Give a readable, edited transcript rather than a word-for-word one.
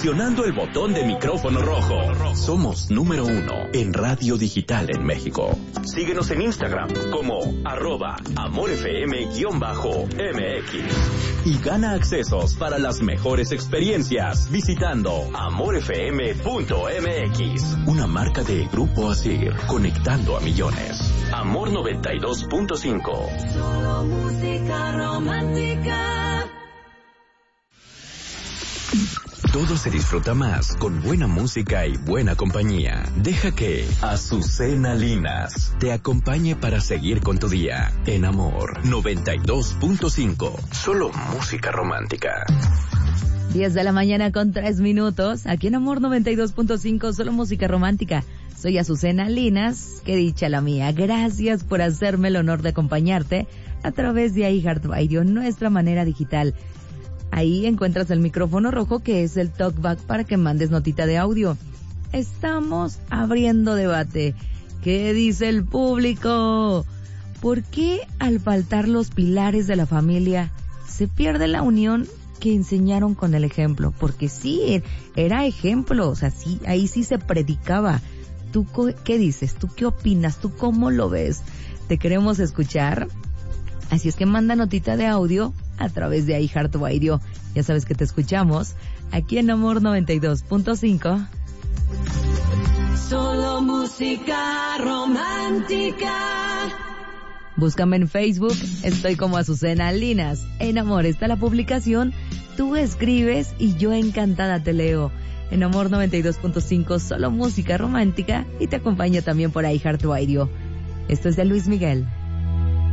presionando el botón de micrófono rojo. Somos número 1 en radio digital en México. Síguenos en Instagram como @amorfm_mx y gana accesos para las mejores experiencias visitando amorfm.mx, una marca de Grupo Asir, conectando a millones. Amor 92.5. Solo música romántica. Todo se disfruta más con buena música y buena compañía. Deja que Azucena Linas te acompañe para seguir con tu día. En Amor 92.5. Solo música romántica. 10 de la mañana con 3 minutos. Aquí en Amor 92.5. Solo música romántica. Soy Azucena Linas. Qué dicha la mía. Gracias por hacerme el honor de acompañarte a través de iHeartRadio, nuestra manera digital. Ahí encuentras el micrófono rojo, que es el talkback para que mandes notita de audio. Estamos abriendo debate. ¿Qué dice el público? ¿Por qué al faltar los pilares de la familia se pierde la unión que enseñaron con el ejemplo? Porque sí, era ejemplo, o sea, sí, ahí sí se predicaba. ¿Tú qué dices? ¿Tú qué opinas? ¿Tú cómo lo ves? Te queremos escuchar. Así es que manda notita de audio a través de iHeartRadio. Ya sabes que te escuchamos aquí en Amor 92.5. Solo música romántica. Búscame en Facebook, estoy como Azucena Linas. En Amor está la publicación, tú escribes y yo encantada te leo. En Amor 92.5, solo música romántica, y te acompaño también por iHeartRadio. Esto es de Luis Miguel.